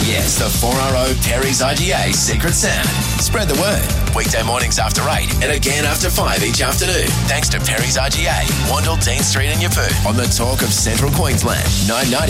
Yes, the 4RO Perry's IGA secret sound. Spread the word. Weekday mornings after 8 and again after 5 each afternoon. Thanks to Perry's IGA, Wandle, Dean Street and Yeppoon on the Talk of Central Queensland. 990